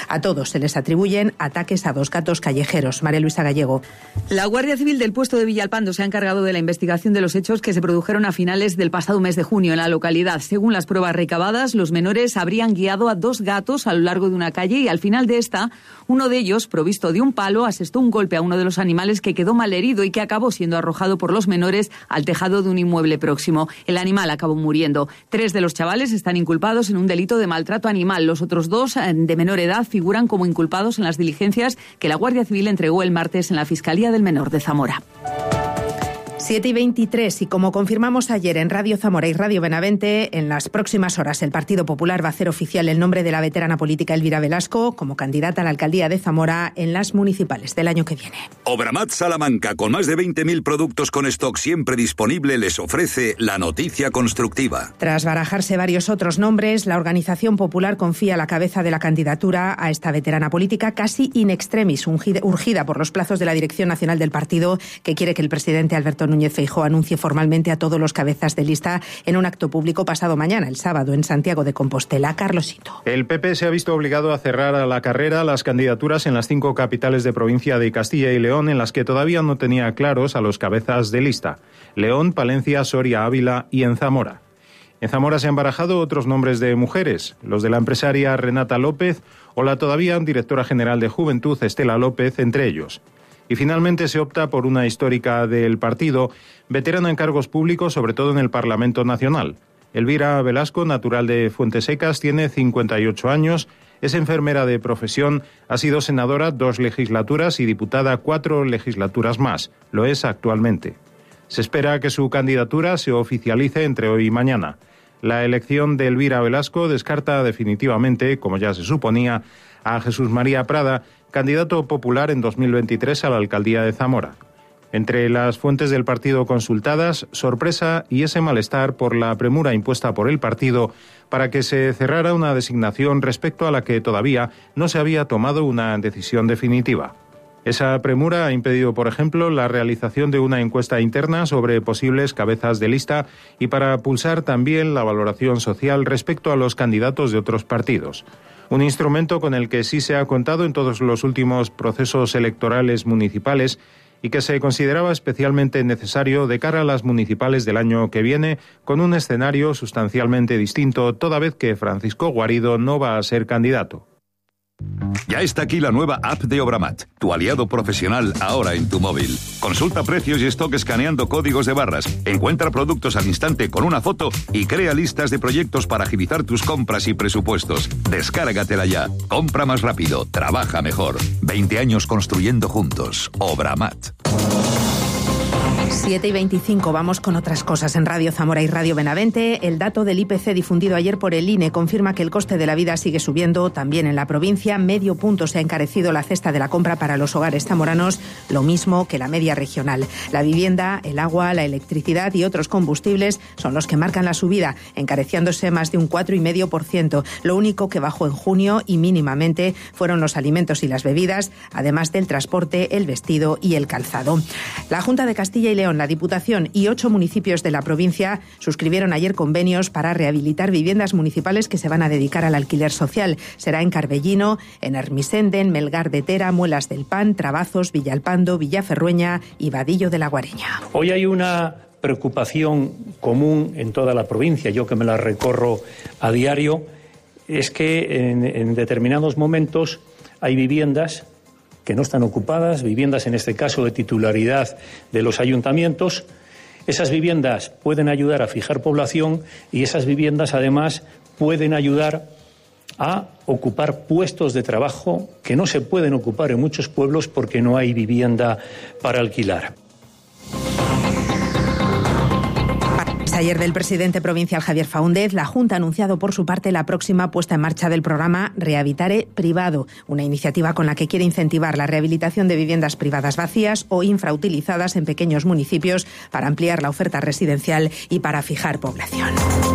A todos se les atribuyen ataques a 2 gatos callejeros. María Luisa Gallego. La Guardia Civil del puesto de Villalpando se ha encargado de la investigación de los hechos que se produjeron a finales del pasado mes de junio en la localidad. Según las pruebas recabadas, los menores habrían guiado a 2 gatos a lo largo de una calle y al final de esta, uno de ellos, provisto de un palo, asestó un golpe a uno de los animales que quedó malherido y que acabó siendo arrojado por los menores al tejado de un inmueble próximo. El animal acabó muriendo. 3 de los chavales están inculpados en un delito de maltrato animal. Los otros 2, de menor edad, figuran como inculpados en las diligencias que la Guardia Civil entregó el martes en la Fiscalía del Menor de Zamora. 7:23 y como confirmamos ayer en Radio Zamora y Radio Benavente, en las próximas horas el Partido Popular va a hacer oficial el nombre de la veterana política Elvira Velasco como candidata a la alcaldía de Zamora en las municipales del año que viene. Obramat Salamanca, con más de 20.000 productos con stock siempre disponible, les ofrece la noticia constructiva. Tras barajarse varios otros nombres, la organización popular confía la cabeza de la candidatura a esta veterana política casi in extremis, urgida por los plazos de la Dirección Nacional del partido, que quiere que el presidente Alberto Núñez Feijóo anuncie formalmente a todos los cabezas de lista en un acto público pasado mañana, el sábado, en Santiago de Compostela. Carlosito. El PP se ha visto obligado a cerrar a la carrera las candidaturas en las 5 capitales de provincia de Castilla y León, en las que todavía no tenía claros a los cabezas de lista: León, Palencia, Soria, Ávila y en Zamora. En Zamora se han barajado otros nombres de mujeres, los de la empresaria Renata López o la todavía directora general de Juventud Estela López, entre ellos. Y finalmente se opta por una histórica del partido, veterana en cargos públicos, sobre todo en el Parlamento Nacional. Elvira Velasco, natural de Fuentesecas, tiene 58 años, es enfermera de profesión, ha sido senadora 2 legislaturas y diputada 4 legislaturas más. Lo es actualmente. Se espera que su candidatura se oficialice entre hoy y mañana. La elección de Elvira Velasco descarta definitivamente, como ya se suponía, a Jesús María Prada, candidato popular en 2023 a la alcaldía de Zamora. Entre las fuentes del partido consultadas, sorpresa y ese malestar por la premura impuesta por el partido para que se cerrara una designación respecto a la que todavía no se había tomado una decisión definitiva. Esa premura ha impedido, por ejemplo, la realización de una encuesta interna sobre posibles cabezas de lista y para pulsar también la valoración social respecto a los candidatos de otros partidos. Un instrumento con el que sí se ha contado en todos los últimos procesos electorales municipales y que se consideraba especialmente necesario de cara a las municipales del año que viene, con un escenario sustancialmente distinto, toda vez que Francisco Guarido no va a ser candidato. Ya está aquí la nueva app de Obramat, tu aliado profesional ahora en tu móvil. Consulta precios y stock escaneando códigos de barras, encuentra productos al instante con una foto y crea listas de proyectos para agilizar tus compras y presupuestos. Descárgatela ya. Compra más rápido, trabaja mejor. 20 años construyendo juntos. Obramat. 7:25, vamos con otras cosas en Radio Zamora y Radio Benavente. El dato del IPC difundido ayer por el INE confirma que el coste de la vida sigue subiendo también en la provincia. Medio punto se ha encarecido la cesta de la compra para los hogares zamoranos, lo mismo que la media regional. La vivienda, el agua, la electricidad y otros combustibles son los que marcan la subida, encareciéndose más de un 4,5%. Lo único que bajó en junio y mínimamente fueron los alimentos y las bebidas, además del transporte, el vestido y el calzado. La Junta de Castilla y León, la Diputación y 8 municipios de la provincia suscribieron ayer convenios para rehabilitar viviendas municipales que se van a dedicar al alquiler social. Será en Carbellino, en Ermisenden, Melgar de Tera, Muelas del Pan, Trabazos, Villalpando, Villaferrueña y Vadillo de la Guareña. Hoy hay una preocupación común en toda la provincia, yo que me la recorro a diario, es que en determinados momentos hay viviendas que no están ocupadas, viviendas en este caso de titularidad de los ayuntamientos. Esas viviendas pueden ayudar a fijar población y esas viviendas además pueden ayudar a ocupar puestos de trabajo que no se pueden ocupar en muchos pueblos porque no hay vivienda para alquilar. Ayer del presidente provincial Javier Faúndez, la Junta ha anunciado por su parte la próxima puesta en marcha del programa Rehabilitare Privado, una iniciativa con la que quiere incentivar la rehabilitación de viviendas privadas vacías o infrautilizadas en pequeños municipios para ampliar la oferta residencial y para fijar población.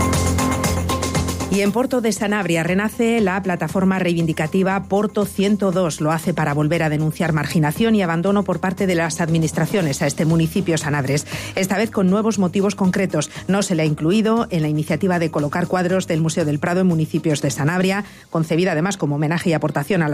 Y en Porto de Sanabria renace la plataforma reivindicativa Porto 102. Lo hace para volver a denunciar marginación y abandono por parte de las administraciones a este municipio sanabres. Esta vez con nuevos motivos concretos. No se le ha incluido en la iniciativa de colocar cuadros del Museo del Prado en municipios de Sanabria, concebida además como homenaje y aportación a la